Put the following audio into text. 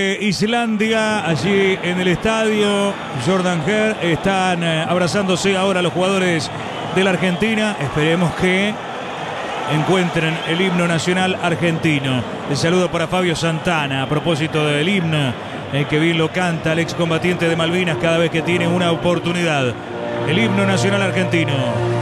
de Islandia, allí en el estadio Jordan Herr. Están abrazándose ahora los jugadores de la Argentina. Esperemos que encuentren el himno nacional argentino. El saludo para Fabio Santana a propósito del himno, que bien lo canta el excombatiente de Malvinas cada vez que tiene una oportunidad. El himno nacional argentino.